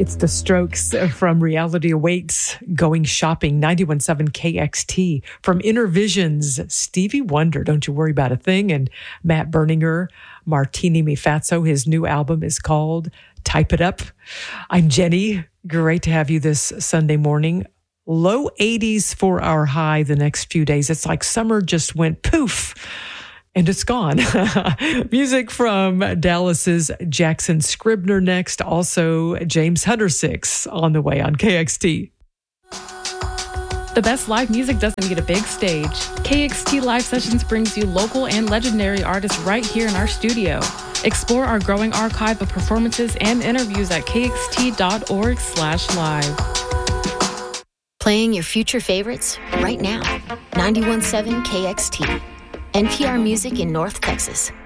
It's the Strokes from Reality Awaits, Going Shopping, 91.7 KXT. From Intervision's Stevie Wonder, Don't You Worry About a Thing, and Matt Berninger, Martini Mi Fazzo. His new album is called Type It Up. I'm Jenny. Great to have you this Sunday morning. Low 80s for our high the next few days. It's like summer just went poof. And it's gone. Music from Dallas's Jackson Scribner next. Also, James Hunter6 on the way on KXT. The best live music doesn't need a big stage. KXT Live Sessions brings you local and legendary artists right here in our studio. Explore our growing archive of performances and interviews at kxt.org/live. Playing your future favorites right now. 91.7 KXT. NPR Music in North Texas.